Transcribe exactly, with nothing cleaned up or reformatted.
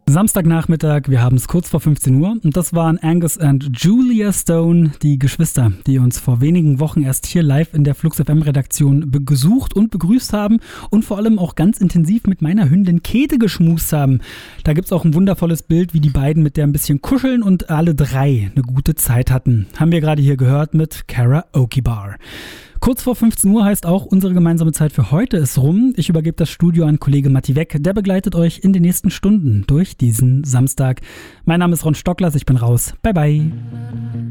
Samstagnachmittag, wir haben es kurz vor fünfzehn Uhr und das waren Angus und Julia Stone, die Geschwister, die uns vor wenigen Wochen erst hier live in der Flux F M-Redaktion be- gesucht und begrüßt haben und vor allem auch ganz intensiv mit meiner Hündin Käthe geschmust haben. Da gibt's auch ein wundervolles Bild, wie die beiden mit der ein bisschen kuscheln und alle drei eine gute Zeit hatten. Haben wir gerade hier gehört mit Karaoke Bar. Kurz vor fünfzehn Uhr heißt auch, unsere gemeinsame Zeit für heute ist rum. Ich übergebe das Studio an Kollege Matti Weck. Der begleitet euch in den nächsten Stunden durch diesen Samstag. Mein Name ist Ron Stocklers, ich bin raus. Bye bye.